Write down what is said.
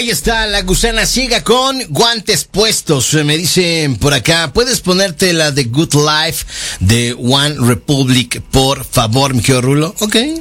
Ahí está la gusana ciega con guantes puestos. Me dicen por acá, ¿puedes ponerte la de Good Life de One Republic, por favor, mi querido Rulo? Ok,